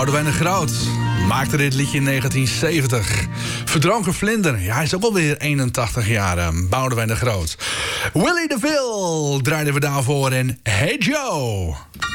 Boudewijn de Groot maakte dit liedje in 1970. Verdronken vlinder, ja, hij is ook alweer 81 jaar. Boudewijn de Groot. Willie DeVille draaiden we daarvoor en Hey Joe.